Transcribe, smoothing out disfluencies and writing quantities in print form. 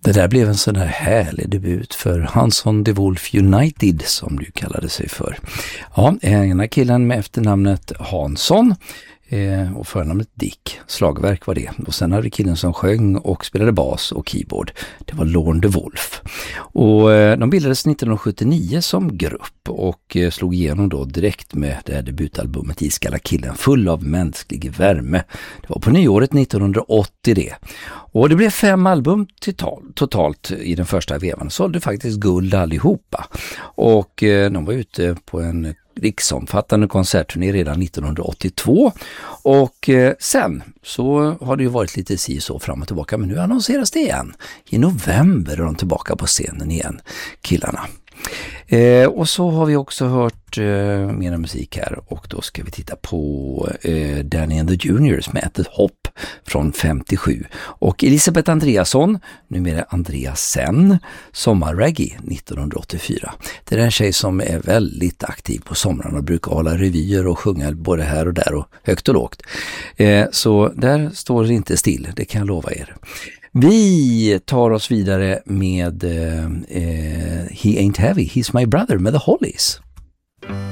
Det där blev en sån här härlig debut för Hansson de Wolf United som du kallade sig för. Ja, ena killen med efternamnet Hansson och förnamnet Dick. Slagverk var det. Och sen hade vi killen som sjöng och spelade bas och keyboard. Det var Lorne de Wolf. Och de bildades 1979 som grupp och slog igenom då direkt med det här debutalbumet Iskalla killen, full av mänsklig värme. Det var på nyåret 1980 det. Och det blev 5 album totalt i den första vevan. Sålde faktiskt guld allihopa. Och de var ute på en riksomfattande konsertturné redan 1982 och sen så har det ju varit lite så fram och tillbaka, men nu annonseras det igen. I november är de tillbaka på scenen igen, killarna. Och så har vi också hört mer musik här och då ska vi titta på Danny and the Juniors med ett hopp från 57 och Elisabeth Andreasson, numera Andreasen, sommarreggae 1984. Det är en tjej som är väldigt aktiv på somrarna och brukar hålla revyer och sjunga både här och där och högt och lågt. Så där står det inte still, det kan jag lova er. Vi tar oss vidare med He Ain't Heavy, He's My Brother med The Hollies.